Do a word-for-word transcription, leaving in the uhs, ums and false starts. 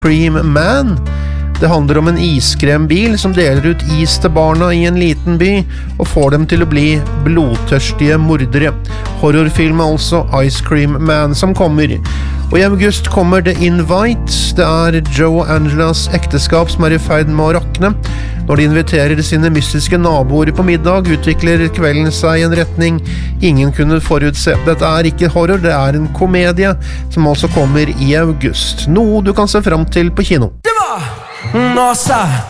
Cream Man. Det handler om en iskrembil som deler ut is til barna i en liten by og får dem til å bli blodtørstige mordere. Horrorfilm er altså Ice Cream Man som kommer. Og i august kommer The Invite. Det er Joe og Angelas ekteskap som er i ferd med å rakne. Når de inviterer sine mystiske naboer på middag, utvikler kvelden seg i en retning ingen kunne forutse. Dette er ikke horror, det er en komedie som også kommer i august. Noe du kan se frem til på kino. Nossa,